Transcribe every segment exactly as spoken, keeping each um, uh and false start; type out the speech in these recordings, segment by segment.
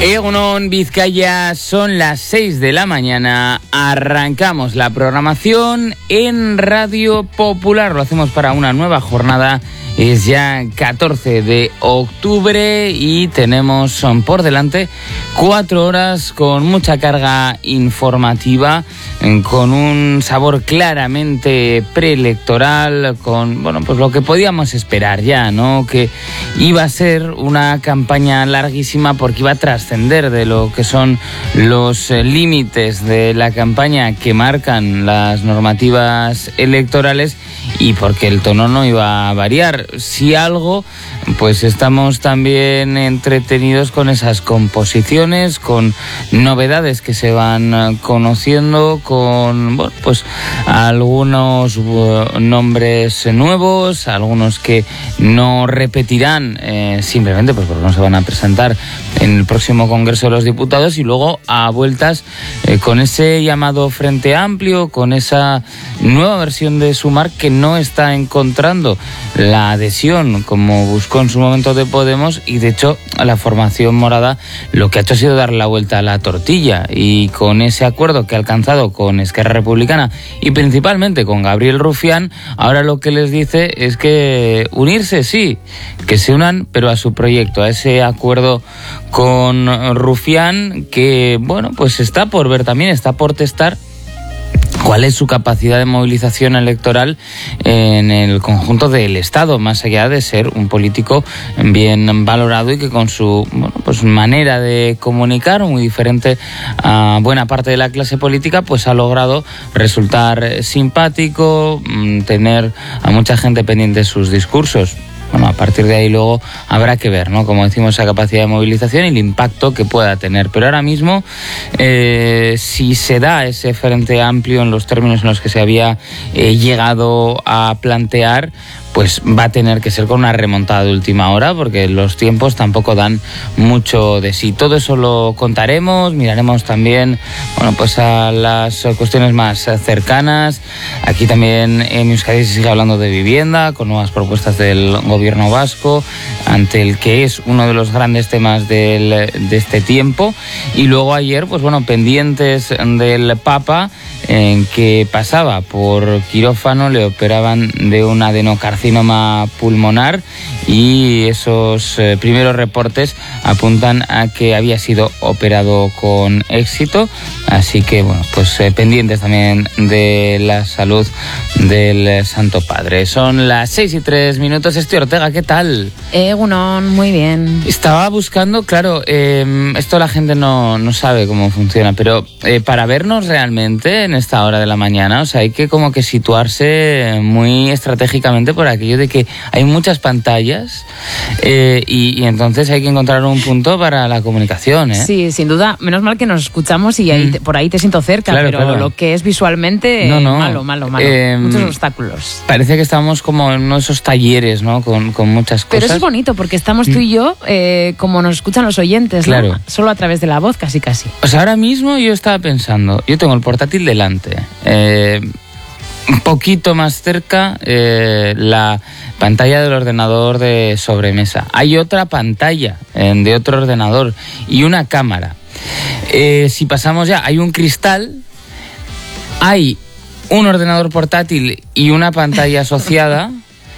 Egunon, Vizcaya, son las seis de la mañana, arrancamos la programación en Radio Popular, lo hacemos para una nueva jornada, es ya catorce de octubre y tenemos por delante cuatro horas con mucha carga informativa, con un sabor claramente preelectoral, con bueno pues lo que podíamos esperar ya, ¿no? Que iba a ser una campaña larguísima porque iba a trascender de lo que son los límites de la campaña que marcan las normativas electorales y porque el tono no iba a variar. Si algo, pues estamos también entretenidos con esas composiciones, con novedades que se van conociendo, con bueno, pues algunos nombres nuevos, algunos que no repetirán eh, simplemente pues porque no se van a presentar en el próximo Congreso de los Diputados, y luego a vueltas eh, con ese llamado Frente Amplio, con esa nueva versión de Sumar que no está encontrando la adhesión como buscó en su momento de Podemos, y de hecho la formación morada lo que ha hecho ha sido dar la vuelta a la tortilla, y con ese acuerdo que ha alcanzado con Esquerra Republicana y principalmente con Gabriel Rufián, ahora lo que les dice es que unirse sí, que se unan, pero a su proyecto, a ese acuerdo con Rufián, que bueno, pues está por ver también, está por testar cuál es su capacidad de movilización electoral en el conjunto del Estado, más allá de ser un político bien valorado y que con su bueno, pues manera de comunicar, muy diferente a buena parte de la clase política, pues ha logrado resultar simpático, tener a mucha gente pendiente de sus discursos. Bueno, a partir de ahí luego habrá que ver, ¿no? Como decimos, esa capacidad de movilización y el impacto que pueda tener. Pero ahora mismo, eh, si se da ese Frente Amplio en los términos en los que se había eh, llegado a plantear, pues va a tener que ser con una remontada de última hora, porque los tiempos tampoco dan mucho de sí. Todo eso lo contaremos, miraremos también, bueno, pues a las cuestiones más cercanas. Aquí también en Euskadi se sigue hablando de vivienda, con nuevas propuestas del gobierno vasco, ante el que es uno de los grandes temas del, de este tiempo. Y luego ayer, pues bueno, pendientes del Papa, en que pasaba por quirófano, le operaban de un adenocarcinoma pulmonar, y esos eh, primeros reportes apuntan a que había sido operado con éxito, así que bueno, pues eh, pendientes también de la salud del Santo Padre. Son las seis y tres minutos. Esti Ortega, ¿qué tal? Egunon, muy bien. Estaba buscando, claro, eh, esto la gente no, no sabe cómo funciona, pero eh, para vernos realmente en esta hora de la mañana, o sea, hay que como que situarse muy estratégicamente por aquello de que hay muchas pantallas eh, y, y entonces hay que encontrar un punto para la comunicación, ¿eh? Sí, sin duda. Menos mal que nos escuchamos y ahí, mm. por ahí te siento cerca, claro, pero claro, lo que es visualmente, no, no. malo, malo, malo. Eh, Muchos obstáculos. Parece que estamos como en uno de esos talleres, ¿no? Con, con muchas cosas. Pero eso es bonito porque estamos tú y yo eh, como nos escuchan los oyentes, ¿no? Claro. Solo a través de la voz, casi casi. O sea, ahora mismo yo estaba pensando, yo tengo el portátil delante, eh, un poquito más cerca eh, la pantalla del ordenador de sobremesa. Hay otra pantalla eh, de otro ordenador y una cámara. Eh, si pasamos ya, hay un cristal, hay un ordenador portátil y una pantalla asociada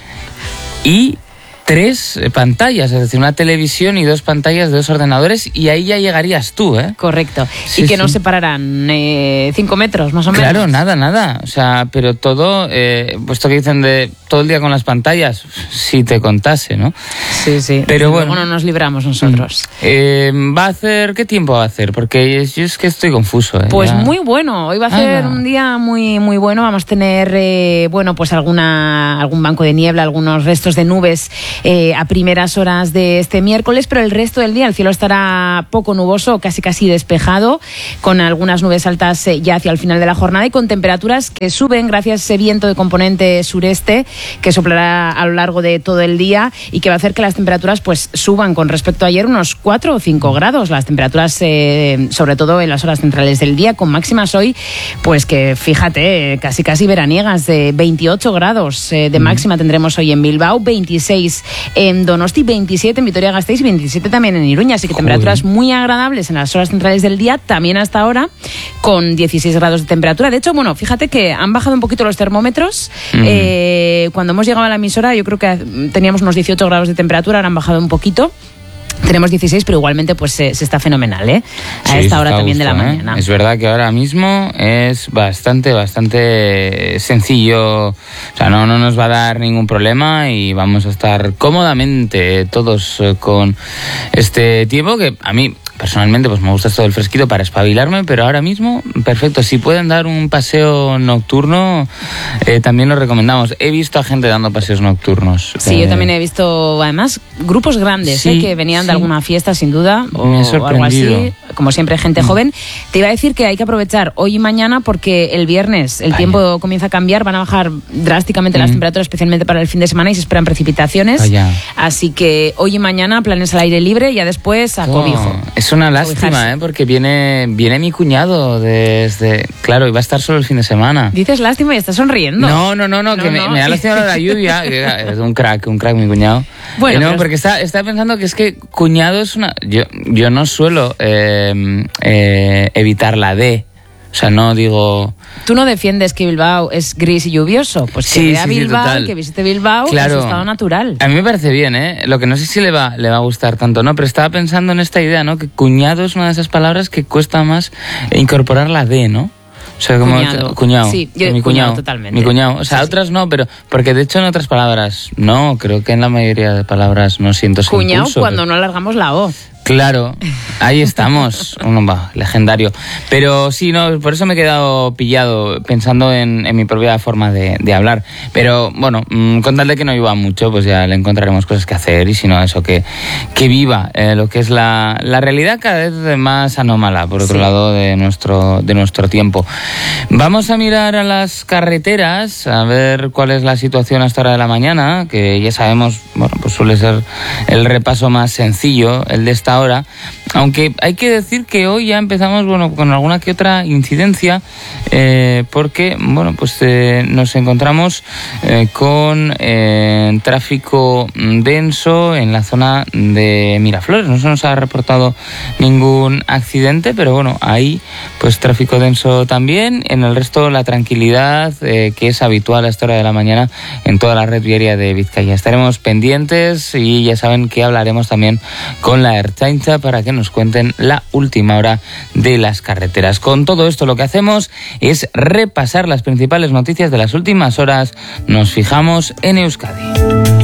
y tres pantallas, es decir, una televisión y dos pantallas de dos ordenadores, y ahí ya llegarías tú, ¿eh? Correcto. Sí, y que sí. nos separarán eh, cinco metros, más o menos. Claro, nada, nada. O sea, pero todo, eh, puesto que dicen de todo el día con las pantallas, si te contase, ¿no? Sí, sí. Pero bueno, no nos libramos nosotros. Eh, ¿Va a hacer, qué tiempo va a hacer? Porque yo es que estoy confuso, ¿eh? Pues ya. muy bueno. Hoy va a ser ah, un día muy, muy bueno. Vamos a tener, eh, bueno, pues alguna, algún banco de niebla, algunos restos de nubes Eh, a primeras horas de este miércoles, pero el resto del día el cielo estará poco nuboso, casi casi despejado, con algunas nubes altas eh, ya hacia el final de la jornada y con temperaturas que suben gracias a ese viento de componente sureste que soplará a lo largo de todo el día y que va a hacer que las temperaturas pues suban con respecto a ayer unos cuatro o cinco grados. Las temperaturas, eh, sobre todo en las horas centrales del día, con máximas hoy, pues que fíjate, eh, casi casi veraniegas, de veintiocho grados eh, de máxima tendremos hoy en Bilbao, veintiséis en Donosti, veintisiete en Vitoria-Gasteiz y veintisiete también en Iruña, así que Joder. temperaturas muy agradables en las horas centrales del día, también hasta ahora, con dieciséis grados de temperatura. De hecho, bueno, fíjate que han bajado un poquito los termómetros. Mm. Eh, cuando hemos llegado a la emisora, yo creo que teníamos unos dieciocho grados de temperatura, ahora han bajado un poquito. Tenemos dieciséis, pero igualmente pues se, se está fenomenal, ¿eh? A sí, esta hora también gusto, de la ¿eh? mañana. Es verdad que ahora mismo es bastante, bastante sencillo. O sea, no, no nos va a dar ningún problema y vamos a estar cómodamente todos con este tiempo que a mí personalmente pues me gusta esto del fresquito para espabilarme, pero ahora mismo, perfecto. Si pueden dar un paseo nocturno, eh, también lo recomendamos. He visto a gente dando paseos nocturnos. Sí, eh, yo también he visto, además, grupos grandes sí, eh, que venían sí. de alguna fiesta, sin duda, o, me he sorprendido. o algo así. Como siempre, gente mm. joven. Te iba a decir que hay que aprovechar hoy y mañana porque el viernes el Vaya. tiempo comienza a cambiar, van a bajar drásticamente mm. las temperaturas, especialmente para el fin de semana, y se esperan precipitaciones. Vaya. Así que hoy y mañana planes al aire libre y ya después a oh, cobijo. Es una lástima, ¿eh? Porque viene, viene mi cuñado desde... Claro, y va a estar solo el fin de semana. Dices lástima y estás sonriendo. No, no, no, no, no que no. Me, me da lástima la lluvia. Es un crack, un crack mi cuñado. Bueno, eh, no, pero... porque está, está pensando que es que cuñado es una... Yo, yo no suelo eh, eh, evitar la D. O sea, no digo... ¿Tú no defiendes que Bilbao es gris y lluvioso? Pues que sí, vea sí, Bilbao, sí, que visite Bilbao claro. en su estado natural. A mí me parece bien, ¿eh? Lo que no sé si le va, le va a gustar tanto, ¿no? Pero estaba pensando en esta idea, ¿no? Que cuñado es una de esas palabras que cuesta más incorporar la D, ¿no? O sea, como cuñado. cuñado. Sí, yo, mi cuñado, cuñado totalmente. Mi cuñado. O sea, sí, otras sí. no, pero porque de hecho en otras palabras no, creo que en la mayoría de palabras no siento ese cuñado impulso, cuando pero... no alargamos la O. Claro, ahí estamos, uno va, legendario. Pero sí, no, por eso me he quedado pillado pensando en, en mi propia forma de, de hablar. Pero bueno, mmm, con tal de que no llueva mucho, pues ya le encontraremos cosas que hacer y si no, eso, que, que viva eh, lo que es la, la realidad cada vez más anómala, por otro sí. lado, de nuestro, de nuestro tiempo. Vamos a mirar a las carreteras, a ver cuál es la situación a esta hora de la mañana, que ya sabemos, bueno, pues suele ser el repaso más sencillo, el de esta hora, aunque hay que decir que hoy ya empezamos bueno con alguna que otra incidencia eh, porque bueno pues eh, nos encontramos eh, con eh, tráfico denso en la zona de Miraflores. No se nos ha reportado ningún accidente, pero bueno, ahí pues tráfico denso también. En el resto la tranquilidad eh, que es habitual a esta hora de la mañana en toda la red viaria de Vizcaya. Estaremos pendientes y ya saben que hablaremos también con la Ertzaintza para que nos cuenten la última hora de las carreteras. Con todo esto lo que hacemos es repasar las principales noticias de las últimas horas. Nos fijamos en Euskadi.